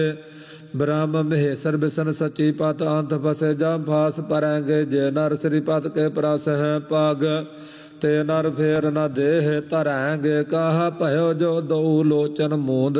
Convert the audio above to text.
ब्रह्म महेश्वर बिसन सची पत अंत फसे जम फास परैंगे जे नर श्रीपत के प्रस है पग ते नर फेर न देह तरैंगे कहा भयो जो दो लोचन मूंद